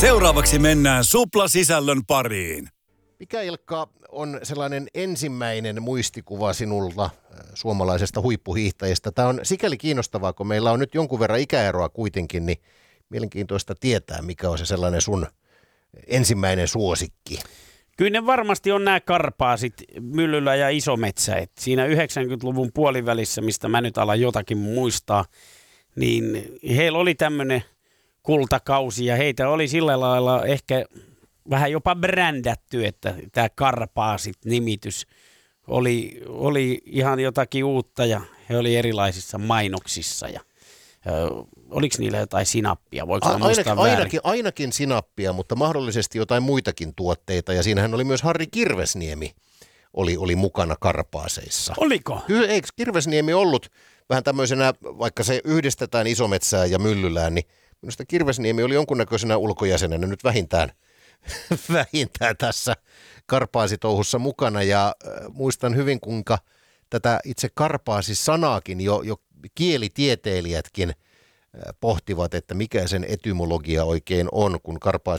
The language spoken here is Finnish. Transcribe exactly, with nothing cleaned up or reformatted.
Seuraavaksi mennään suplasisällön pariin. Mikä, Ilkka, on sellainen ensimmäinen muistikuva sinulta suomalaisesta huippuhiihtäjästä? Tämä on sikäli kiinnostavaa, kun meillä on nyt jonkun verran ikäeroa kuitenkin, niin mielenkiintoista tietää, mikä on se sellainen sun ensimmäinen suosikki. Kyllä ne varmasti on nämä karpaasit, Myllylä ja Isometsä. Et siinä yhdeksänkymmentäluvun puolivälissä, mistä mä nyt alan jotakin muistaa, niin heillä oli tämmöinen kultakausi ja heitä oli sillä lailla ehkä vähän jopa brändätty, että tämä Karpaasit-nimitys oli, oli ihan jotakin uutta ja he oli erilaisissa mainoksissa ja ö, oliko niillä jotain sinappia? Voiko A- ainakin, ainakin, ainakin sinappia, mutta mahdollisesti jotain muitakin tuotteita ja siinähän oli myös Harri Kirvesniemi oli, oli mukana Karpaaseissa. Oliko? Kyllä, eikö Kirvesniemi ollut vähän tämmöisenä, vaikka se yhdistetään Isometsään ja Myllylään, niin minusta Kirvesniemi oli jonkunnäköisenä ulkojäsenenä nyt vähintään, vähintään tässä Karpaasitouhussa mukana. Ja äh, muistan hyvin, kuinka tätä itse Karpaasi-sanaakin jo, jo kielitieteilijätkin äh, pohtivat, että mikä sen etymologia oikein on, kun Karpaasi